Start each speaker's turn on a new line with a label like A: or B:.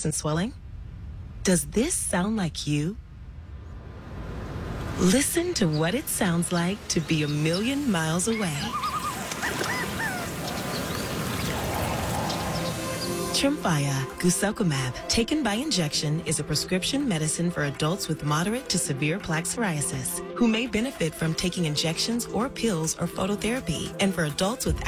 A: and swelling? Does this sound like you? Listen to what it sounds like to be a million miles away. Tremfya guselkumab, taken by injection, is a prescription medicine for adults with moderate to severe plaque psoriasis who may benefit from taking injections or pills or phototherapy, and for adults with